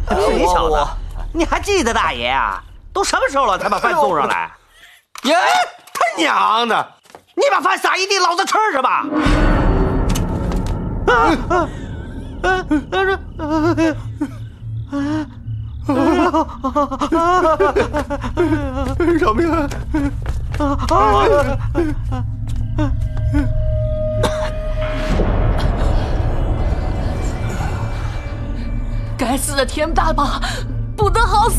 你小子，你还记得大爷啊？都什么时候了才把饭送上来？ 耶，他娘的！ 你把饭撒一地，老子吃去吧！ 饶命啊！ 该死的田大妈，不得好死！